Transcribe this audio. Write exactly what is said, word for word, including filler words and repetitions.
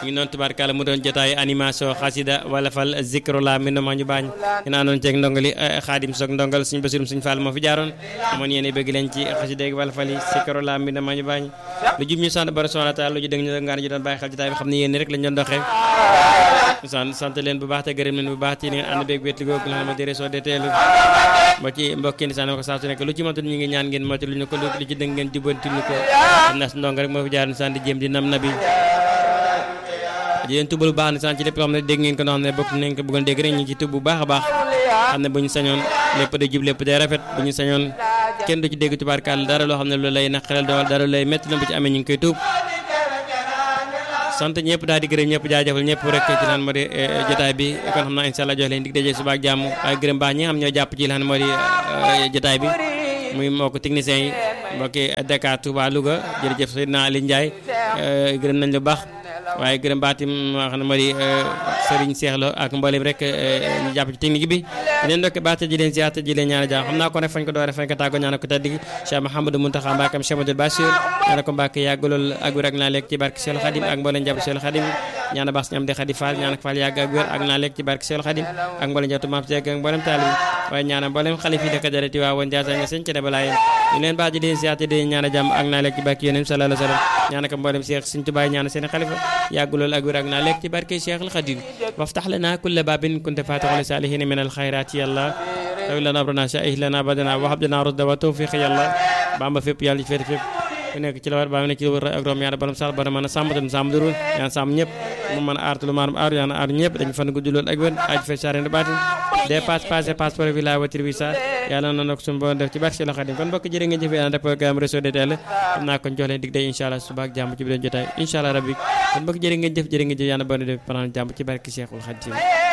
ngi noonu tubaarkàlla mu doon jotaay animation xasida wala fal zikro la mi no ma ñu baañ ina noon ceeg ndongali xaadim soog ndongal suñu basirum suñu fall moo fi jaaroon amoon yéene bëgg leen ci xasida wala fal zikro la mi no ma ñu baañ lu jub ñu sant bara subhanahu wa ta'ala lu ju dëng ñu ngaan ñu doon bàyyi xel jotaay bi xam ne yéen rek lañ doon doxee sant sant leen bu baax te gërëm leen bu baax ci ni nga ànd beeg wet li googu la xam ne déré soo deteelu ba ci mbokki saan ko saa su nekk lu ci mëntul ñu ngi ñaan ngeen moytu lu ñu ko lu ci dëng ngeen jubbanti ñu ko xam naa si ndonga rek moo fi jaaroon sant di jéem di nam nabi di leen tubal bu baax ne sant ci lépp loo xam ne dégg ngeen ko noo xam ne bokk nañ ko bëggoon dégg rek ñu ci tub bu baax a baax xam ne bu ñu sañoon lépp day jub lépp day rafet bu ñu sañoon kenn du ci dégg tubaarkàlla dara loo xam ne lu lay naqaral dool dara lu lay métti la bu ci amee ñu ngi koy tuub sant ñëpp daal di gërëm ñëpp jaajëfal ñëpp rek ci lan moo di jotaay bi kon xam naa incha allah jox leen dig daje suba ak jàmm waaye gërëm baax ñi nga xam ñoo jàpp ci lan moo di jotaay bi muy mbokk techniciens yi mbokki Dakar Touba Louga jërëjëf Seydina Ali Ndiaye gërëm nañ lu baax waaye gërëm baatim moo xam ne moo di Serigne Cheikh Lo ak mboolem rek ñu jàpp ci technique bi di leen ndokk baax te ji leen ziar te ji leen ñaan jàmm xam naa ko ne fañ ko doore fañ ko tàggoo ñaan ko tàddi Cheikh Mouhamadou Mountakha Mbacké Cheikh Amadou Bassir ñaan ko Mbacké yàgg lool ak wér ak naa lekk ci barke Cheikh Khadim ak mboolem jàpp Cheikh Khadim ñaan baax ñam de Khadi Fall ñaan ko Fall yàgg ak wér ak naa lekk ci barke Cheikh Khadim ak mboolem jàpp maam Cheikh ak mboolem taalibi waaye ñaan mboolem xalif yi dëkk jarati waa woon jaasa nga sëñ ci daba laayeen ñu leen baax ji leen ziar te di ñaan jàmm ak naa lekk ci barke Yonent sallallahu alayhi wasallam ñaan ko mboolem Cheikh Sëñ Tuubaa ñaan seen xalifa yàgg lool ak wér ak naa lekk ci barke Cheikh Khadim waftax lana kulla babin kunta fatihan li salihin min al khairat yàlla taw lana abrana sha'ih lana badana wa habdana rusda wa tawfiq yàlla bamba fépp yàlla ci fépp fépp ku nekk ci la war ba nekk ci lu wër ak rom yàlla borom sax borom mën a sàmbatam sàmm durul ñaan sàmm ñëpp mu mën a aartu lu maanaam aaru yàlla aar ñëpp dañu fan gudd lool ak wér aj fe sarene baatin dépasse passé passeport bi la voiture bi sa yàlla na nag suñu borom def ci barke Cheikh Khadim kon mbokk jërë ngeen jëfee ànd ak programme réseau de télé xam naa kon jox leen dig day inshallah suba ak jàmm ci bi leen jotaay inshallah rabbi kon mbokk jërë ngeen jëf jërë ngeen jëf yàlla bon def paran jàmm ci barke Cheikhul Khadim